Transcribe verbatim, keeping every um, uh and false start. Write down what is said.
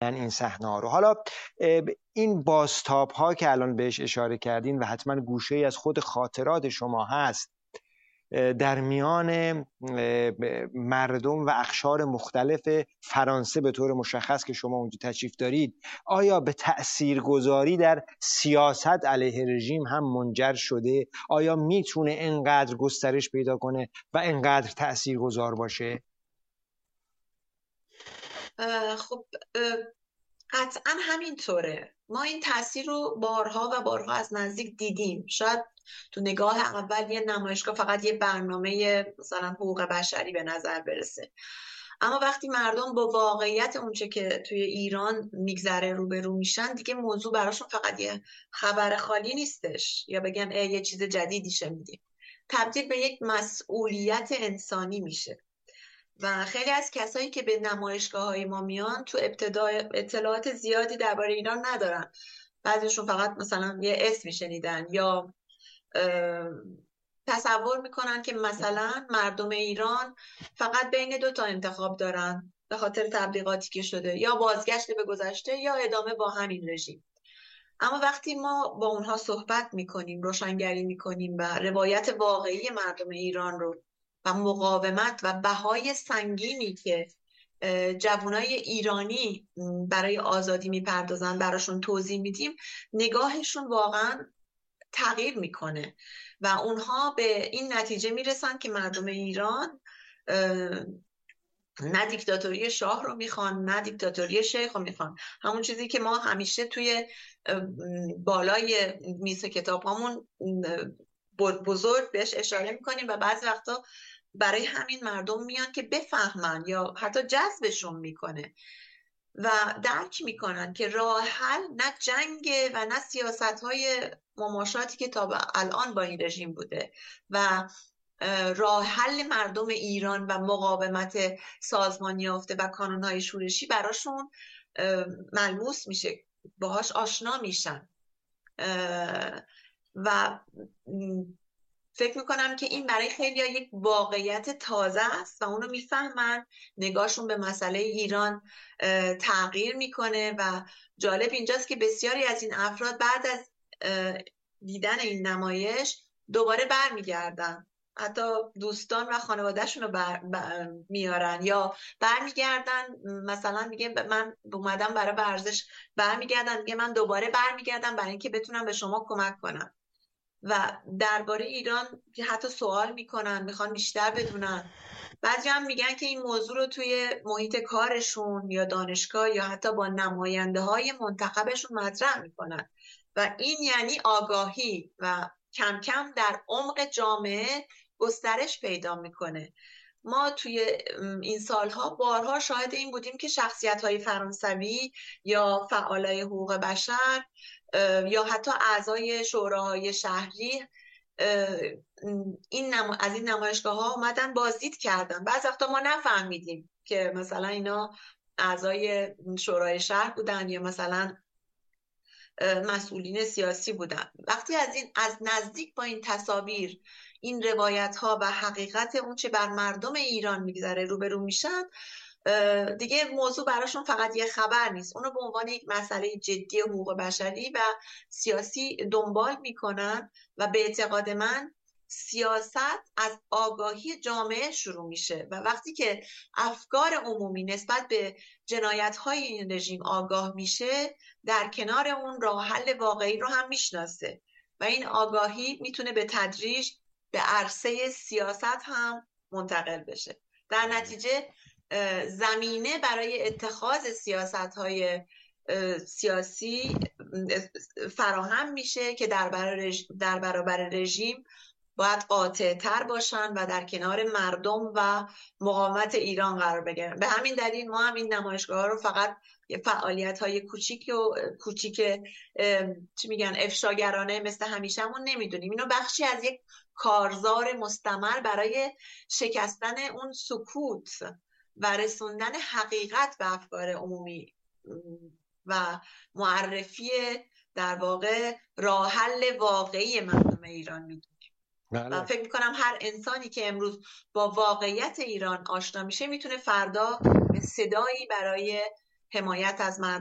دیدن این صحنه رو. حالا این بازتاب ها که الان بهش اشاره کردین و حتما گوشه ای از خود خاطرات شما هست در میان مردم و اقشار مختلف فرانسه به طور مشخص که شما اونجا تشریف دارید، آیا به تأثیرگذاری در سیاست علیه رژیم هم منجر شده؟ آیا میتونه انقدر گسترش پیدا کنه و انقدر تأثیرگذار باشه؟ خب قطعا همینطوره. ما این تأثیر رو بارها و بارها از نزدیک دیدیم. شاید تو نگاه اول یه نمایشگاه فقط یه برنامه مثلا حقوق بشری به نظر برسه، اما وقتی مردم با واقعیت اونچه که توی ایران میگذره روبرو میشن، دیگه موضوع براشون فقط یه خبر خالی نیستش یا بگن ای یه چیز جدیدی شنیدیم، تبدیل به یک مسئولیت انسانی میشه. و خیلی از کسایی که به نمایشگاه‌های ما میان تو ابتدا اطلاعات زیادی درباره ایران ندارن. بعضیشون فقط مثلا یه اسمی شنیدن یا تصور میکنن که مثلا مردم ایران فقط بین دو تا انتخاب دارن به خاطر تبلیغاتی که شده، یا بازگشت به گذشته یا ادامه با همین رژیم. اما وقتی ما با اونها صحبت میکنیم، روشنگری میکنیم و روایت واقعی مردم ایران رو و مقاومت و بهای سنگینی که جوانای ایرانی برای آزادی میپردازن براشون توضیح میدیم، نگاهشون واقعا تغییر میکنه و اونها به این نتیجه میرسن که مردم ایران نه دیکتاتوری شاه رو میخوان نه دیکتاتوری شیخ رو میخوان. همون چیزی که ما همیشه توی بالای میز کتاب هامون بزرگ بهش اشاره میکنیم و بعضی وقتا برای همین مردم میان که بفهمن یا حتی جذبشون میکنه و درک میکنن که راه حل نه جنگ و نه سیاست های مماشاتی که تا الان با این رژیم بوده و راه حل مردم ایران و مقاومت سازمانی یافته و کانونهای شورشی براشون ملموس میشه، باهاش آشنا میشن و فکر میکنم که این برای خیلی ها یک واقعیت تازه است و اونو میفهمن، نگاهشون به مسئله ایران تغییر میکنه و جالب اینجاست که بسیاری از این افراد بعد از دیدن این نمایش دوباره برمیگردن، حتی دوستان و خانوادهشون رو بر... بر... میارن یا برمیگردن، مثلا میگه من اومدم برای ورزش، برمیگردن میگه من دوباره برمیگردم برای اینکه بتونم به شما کمک کنم و درباره ایران حتی سوال میکنن، میخوان بیشتر بدونن. بعضی هم میگن که این موضوع رو توی محیط کارشون یا دانشگاه یا حتی با نماینده های منتخبشون مطرح میکنن و این یعنی آگاهی و کم کم در عمق جامعه گسترش پیدا میکنه. ما توی این سالها بارها شاهد این بودیم که شخصیت‌های فرانسوی یا فعالای حقوق بشر یا حتی اعضای شوراهای شهری این نما... از این نمایشگاه‌ها اومدن بازدید کردن. بعضی وقتا ما نفهمیدیم که مثلا اینا اعضای شورای شهر بودن یا مثلا مسئولین سیاسی بودن. وقتی از این از نزدیک با این تصاویر، این روایت ها و حقیقت اون چه بر مردم ایران میگذره روبرو میشن، دیگه موضوع براشون فقط یه خبر نیست، اونو به عنوان یک مسئله جدی حقوق بشری و سیاسی دنبال میکنن و به اعتقاد من سیاست از آگاهی جامعه شروع میشه و وقتی که افکار عمومی نسبت به جنایت‌های این رژیم آگاه میشه، در کنار اون راه حل واقعی رو هم میشناسه و این آگاهی میتونه به تدریج به عرصه سیاست هم منتقل بشه. در نتیجه زمینه برای اتخاذ سیاست‌های سیاسی فراهم میشه که در برابر در برابر رژیم باید قاطع تر باشن و در کنار مردم و مقاومت ایران قرار بگیرن. به همین دلیل ما هم این نمایشگاه رو فقط فعالیت های کوچیک و کوچیک چی میگن افشاگرانه مثل همیشهمون نمیدونیم، اینو بخشی از یک کارزار مستمر برای شکستن اون سکوت و رسوندن حقیقت به افکار عمومی و معرفی در واقع راه حل واقعی مردم ایران میدونیم. و فکر میکنم هر انسانی که امروز با واقعیت ایران آشنا میشه میتونه فردا صدایی برای حمایت از مردم